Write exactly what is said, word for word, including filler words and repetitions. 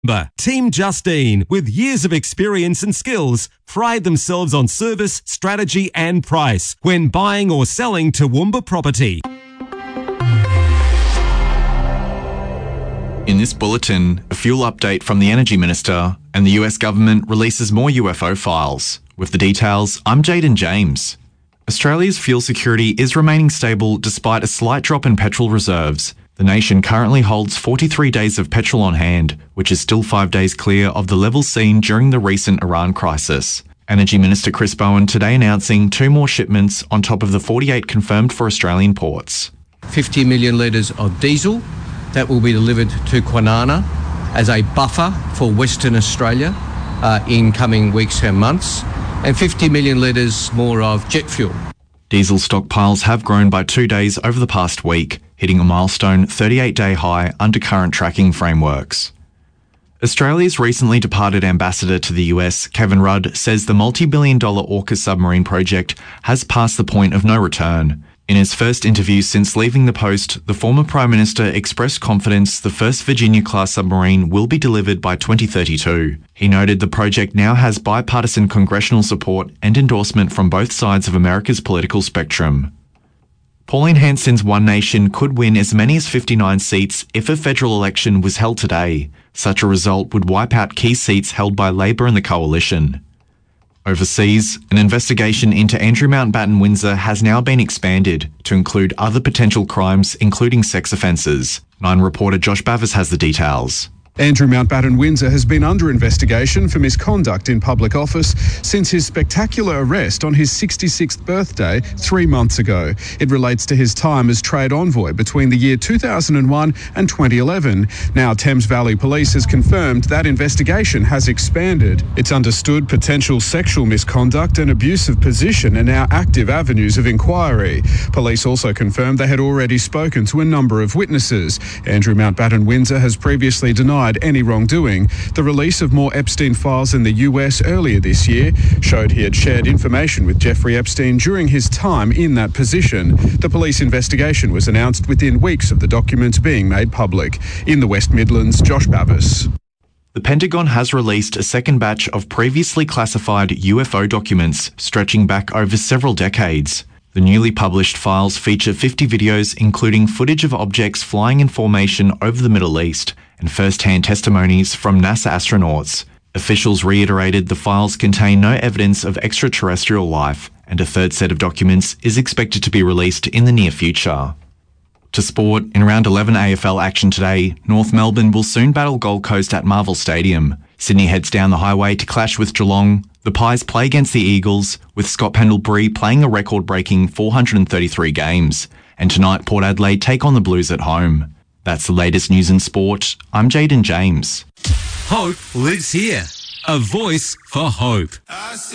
Team Justine, with years of experience and skills, pride themselves on service, strategy and price when buying or selling Toowoomba property. In this bulletin, a fuel update from the Energy Minister, and the U S government releases more U F O files. With the details, I'm Jaden James. Australia's fuel security is remaining stable despite a slight drop in petrol reserves. The nation currently holds forty-three days of petrol on hand, which is still five days clear of the levels seen during the recent Iran crisis. Energy Minister Chris Bowen today announcing two more shipments on top of the forty-eight confirmed for Australian ports. fifty million litres of diesel that will be delivered to Kwinana as a buffer for Western Australia uh, in coming weeks and months, and fifty million litres more of jet fuel. Diesel stockpiles have grown by two days over the past week, hitting a milestone thirty-eight day high under current tracking frameworks. Australia's recently departed ambassador to the U S, Kevin Rudd, says the multi-billion dollar AUKUS submarine project has passed the point of no return. In his first interview since leaving the post, the former Prime Minister expressed confidence the first Virginia-class submarine will be delivered by twenty thirty-two. He noted the project now has bipartisan congressional support and endorsement from both sides of America's political spectrum. Pauline Hanson's One Nation could win as many as fifty-nine seats if a federal election was held today. Such a result would wipe out key seats held by Labor and the Coalition. Overseas, an investigation into Andrew Mountbatten Windsor has now been expanded to include other potential crimes, including sex offences. Nine reporter Josh Bavis has the details. Andrew Mountbatten Windsor has been under investigation for misconduct in public office since his spectacular arrest on his sixty-sixth birthday three months ago. It relates to his time as trade envoy between the year two thousand one and twenty eleven. Now Thames Valley Police has confirmed that investigation has expanded. It's understood potential sexual misconduct and abuse of position are now active avenues of inquiry. Police also confirmed they had already spoken to a number of witnesses. Andrew Mountbatten Windsor has previously denied any wrongdoing. The release of more Epstein files in the U S earlier this year showed he had shared information with Jeffrey Epstein during his time in that position. The police investigation was announced within weeks of the documents being made public. In the West Midlands, Josh Bavis. The Pentagon has released a second batch of previously classified U F O documents stretching back over several decades. The newly published files feature fifty videos including footage of objects flying in formation over the Middle East and first-hand testimonies from NASA astronauts. Officials reiterated the files contain no evidence of extraterrestrial life, and a third set of documents is expected to be released in the near future. To sport, in round eleven A F L action today, North Melbourne will soon battle Gold Coast at Marvel Stadium. Sydney heads down the highway to clash with Geelong. The Pies play against the Eagles, with Scott Pendlebury playing a record-breaking four hundred thirty-three games. And tonight, Port Adelaide take on the Blues at home. That's the latest news in sport. I'm Jaden James. Hope lives here. A voice for hope.